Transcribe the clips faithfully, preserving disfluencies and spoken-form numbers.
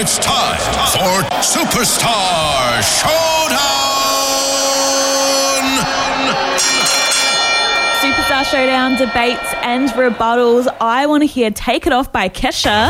It's time for Superstar Showdown! Superstar Showdown debates and rebuttals. I want to hear Take It Off by Kesha.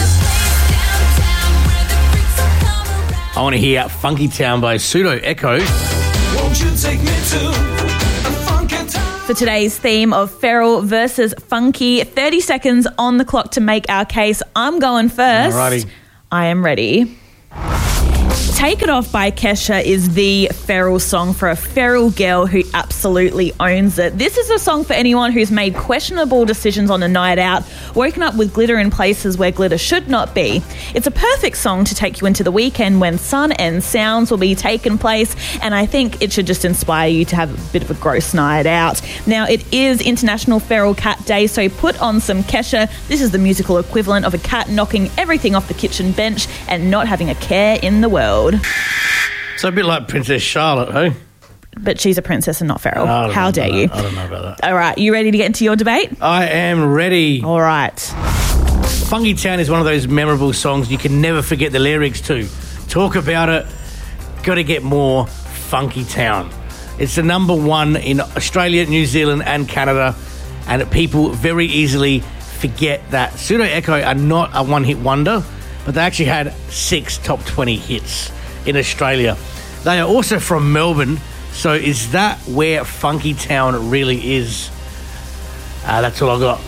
I want to hear Funky Town by Pseudo Echo. Won't you take me to a funky town? For today's theme of Feral versus Funky, thirty seconds on the clock to make our case. I'm going first. Alrighty. I am ready. Take It Off by Kesha is the feral song for a feral girl who absolutely owns it. This is a song for anyone who's made questionable decisions on a night out, woken up with glitter in places where glitter should not be. It's a perfect song to take you into the weekend when sun and sounds will be taking place, and I think it should just inspire you to have a bit of a gross night out. Now, it is International Feral Cat Day, so put on some Kesha. This is the musical equivalent of a cat knocking everything off the kitchen bench and not having a care in the world. So a bit like Princess Charlotte, hey? But she's a princess and not feral. I don't How know dare about you? that. I don't know about that. All right, you ready to get into your debate? I am ready. All right. Funky Town is one of those memorable songs you can never forget the lyrics to. Talk about it, got to get more Funky Town. It's the number one in Australia, New Zealand and Canada, and people very easily forget that. Pseudo Echo are not a one-hit wonder, but they actually had six top twenty hits in Australia. They are also from Melbourne, so is that where Funky Town really is? Uh, that's all I got.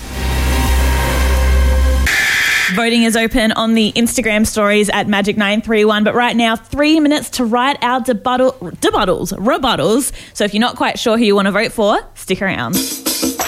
Voting is open on the Instagram stories at Magic nine three one, but right now, three minutes to write our debuttal, debuttals, rebuttals. So if you're not quite sure who you want to vote for, stick around.